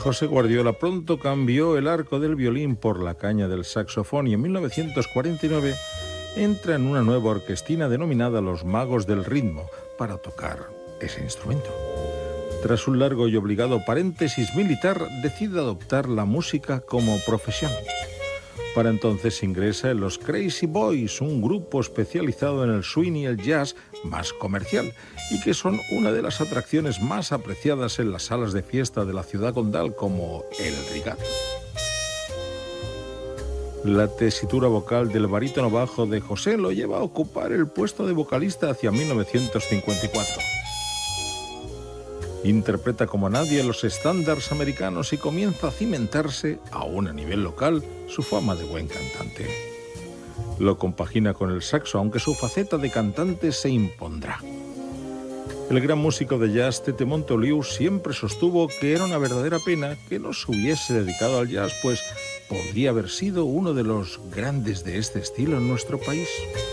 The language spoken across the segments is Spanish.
José Guardiola pronto cambió el arco del violín por la caña del saxofón y en 1949 entra en una nueva orquestina denominada Los Magos del Ritmo para tocar ese instrumento. Tras un largo y obligado paréntesis militar, decide adoptar la música como profesión. Para entonces ingresa en los Crazy Boys, un grupo especializado en el swing y el jazz más comercial, y que son una de las atracciones más apreciadas en las salas de fiesta de la ciudad condal, como el Rigado. La tesitura vocal del barítono bajo de José lo lleva a ocupar el puesto de vocalista hacia 1954. Interpreta como nadie los estándares americanos y comienza a cimentarse, aún a nivel local, su fama de buen cantante. Lo compagina con el saxo, aunque su faceta de cantante se impondrá. El gran músico de jazz Tete Montoliu siempre sostuvo que era una verdadera pena que no se hubiese dedicado al jazz, pues podría haber sido uno de los grandes de este estilo en nuestro país.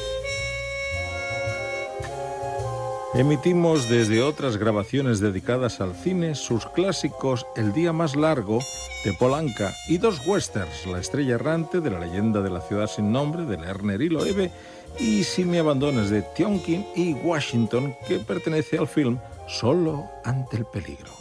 Emitimos desde otras grabaciones dedicadas al cine sus clásicos El día más largo, de Paul Anka, y dos westerns, La estrella errante, de La leyenda de la ciudad sin nombre, de Lerner y Loewe, y Si me abandonas, de Tionkin y Washington, que pertenece al film Solo ante el peligro.